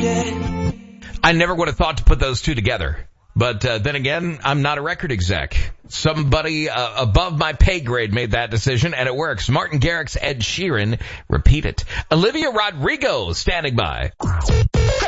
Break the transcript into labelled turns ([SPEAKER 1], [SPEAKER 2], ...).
[SPEAKER 1] I never would have thought to put those two together. But then again, I'm not a record exec. Somebody above my pay grade made that decision, and it works. Martin Garrix, Ed Sheeran, repeat it. Olivia Rodrigo standing by.